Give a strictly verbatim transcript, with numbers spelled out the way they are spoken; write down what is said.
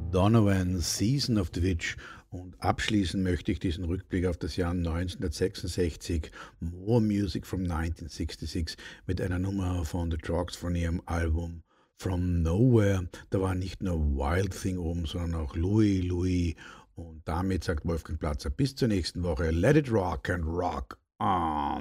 Donovan, Season of the Witch. Und abschließen möchte ich diesen Rückblick auf das Jahr neunzehnhundertsechsundsechzig, More Music from neunzehnhundertsechsundsechzig, mit einer Nummer von The Trogs von ihrem Album From Nowhere. Da war nicht nur Wild Thing oben, sondern auch Louis Louis. Und damit sagt Wolfgang Platzer bis zur nächsten Woche. Let it rock and rock on.